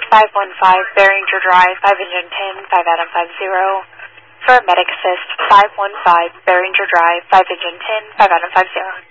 515 Behringer Drive, 5 engine 10, 5 Adam 50. For medic assist, 515 Behringer Drive, 5 engine 10, 5 Adam 50.